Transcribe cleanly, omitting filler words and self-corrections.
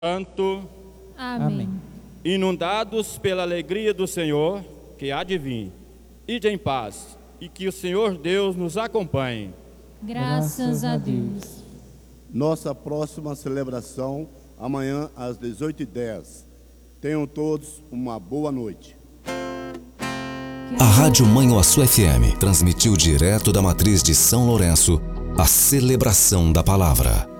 Santo. Amém. Inundados pela alegria do Senhor, que há de vir, ide em paz, e que o Senhor Deus nos acompanhe. Graças a Deus. Nossa próxima celebração, amanhã às 18h10. Tenham todos uma boa noite. A Rádio Manhuaçu FM transmitiu direto da matriz de São Lourenço a celebração da palavra.